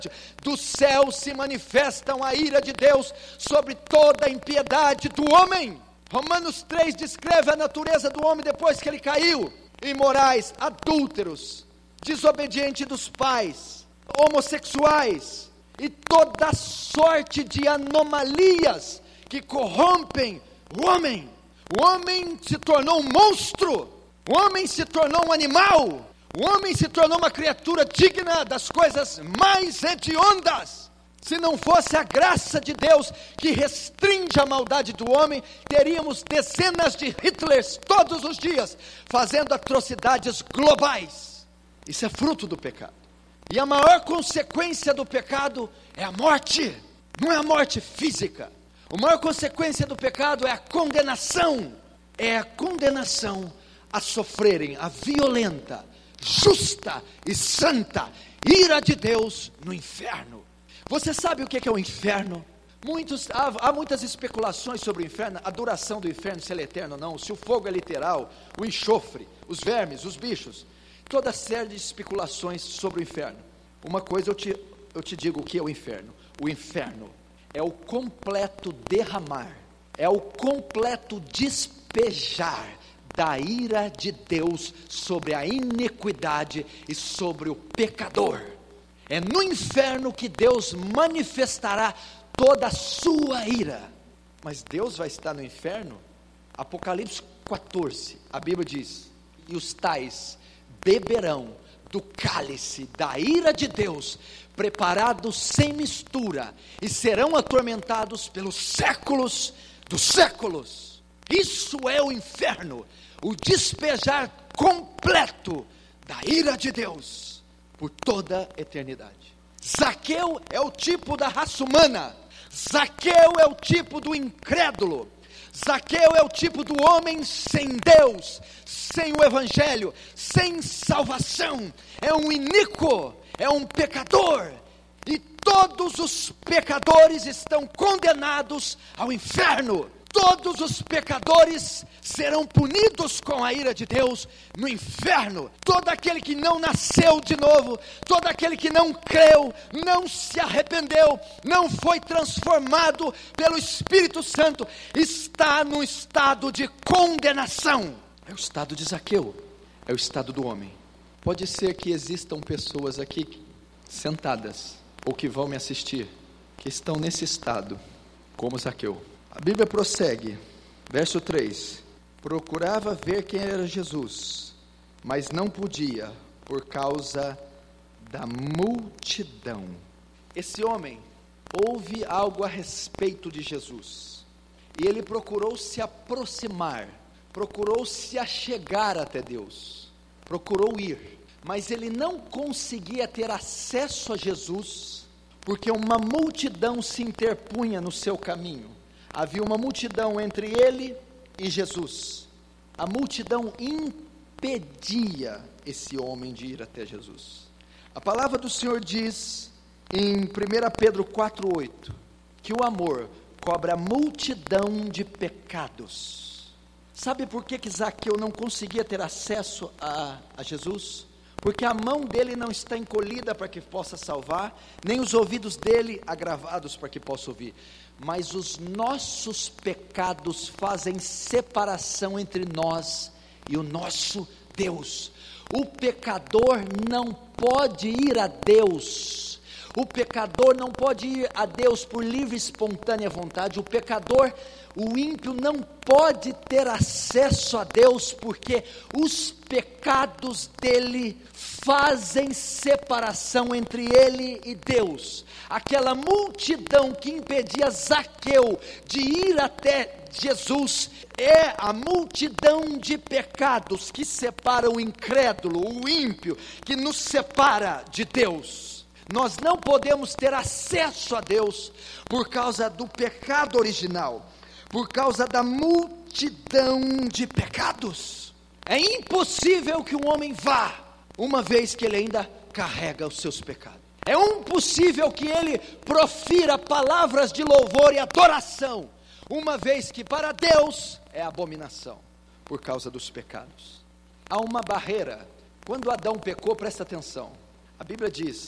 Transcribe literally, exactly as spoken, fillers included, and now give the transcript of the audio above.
do céu se manifestam a ira de Deus sobre toda a impiedade do homem. Romanos três descreve a natureza do homem depois que ele caiu: imorais, adúlteros, desobediente dos pais, homossexuais e toda sorte de anomalias que corrompem o homem. O homem se tornou um monstro, o homem se tornou um animal, o homem se tornou uma criatura digna das coisas mais hediondas. Se não fosse a graça de Deus que restringe a maldade do homem, teríamos dezenas de Hitlers todos os dias, fazendo atrocidades globais. Isso é fruto do pecado. E a maior consequência do pecado é a morte. Não é a morte física. A maior consequência do pecado é a condenação. É a condenação a sofrerem a violenta, justa e santa ira de Deus no inferno. Você sabe o que é o inferno? Muitos, há, há muitas especulações sobre o inferno, a duração do inferno, se ele é eterno ou não, se o fogo é literal, o enxofre, os vermes, os bichos, toda série de especulações sobre o inferno. Uma coisa eu te, eu te digo o que é o inferno: o inferno é o completo derramar, é o completo despejar da ira de Deus sobre a iniquidade e sobre o pecador. É no inferno que Deus manifestará toda a sua ira. Mas Deus vai estar no inferno? Apocalipse quatorze, a Bíblia diz: e os tais beberão do cálice da ira de Deus, preparado sem mistura, e serão atormentados pelos séculos dos séculos. Isso é o inferno, o despejar completo da ira de Deus por toda a eternidade. Zaqueu é o tipo da raça humana. Zaqueu é o tipo do incrédulo. Zaqueu é o tipo do homem sem Deus, sem o evangelho, sem salvação. É um iníquo, é um pecador. E todos os pecadores estão condenados ao inferno. Todos os pecadores serão punidos com a ira de Deus no inferno. Todo aquele que não nasceu de novo, todo aquele que não creu, não se arrependeu, não foi transformado pelo Espírito Santo, está num estado de condenação. É o estado de Zaqueu, é o estado do homem. Pode ser que existam pessoas aqui sentadas, ou que vão me assistir, que estão nesse estado, como Zaqueu. A Bíblia prossegue, verso três: procurava ver quem era Jesus, mas não podia, por causa da multidão. Esse homem ouve algo a respeito de Jesus, e ele procurou se aproximar, procurou se achegar até Deus, procurou ir, mas ele não conseguia ter acesso a Jesus, porque uma multidão se interpunha no seu caminho. Havia uma multidão entre ele e Jesus. A multidão impedia esse homem de ir até Jesus. A palavra do Senhor diz em primeira Pedro quatro, oito, que o amor cobre a multidão de pecados. Sabe por que que Zaqueu não conseguia ter acesso a, a Jesus? Porque a mão dele não está encolhida para que possa salvar, nem os ouvidos dele agravados para que possa ouvir. Mas os nossos pecados fazem separação entre nós e o nosso Deus. O pecador não pode ir a Deus. O pecador não pode ir a Deus por livre e espontânea vontade. O pecador, o ímpio, não pode ter acesso a Deus, porque os pecados dele fazem separação entre ele e Deus. Aquela multidão que impedia Zaqueu de ir até Jesus é a multidão de pecados que separa o incrédulo, o ímpio, que nos separa de Deus. Nós não podemos ter acesso a Deus por causa do pecado original, por causa da multidão de pecados. É impossível que um homem vá, uma vez que ele ainda carrega os seus pecados. É impossível que ele profira palavras de louvor e adoração, uma vez que para Deus é abominação, por causa dos pecados. Há uma barreira. Quando Adão pecou, presta atenção, a Bíblia diz